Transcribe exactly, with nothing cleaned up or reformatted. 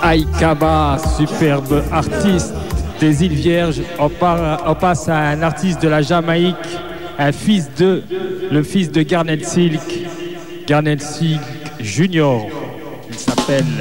Aïkaba, superbe artiste des îles Vierges. On, part, on passe à un artiste de la Jamaïque, un fils de, le fils de Garnett Silk, Garnett Silk Junior. Il s'appelle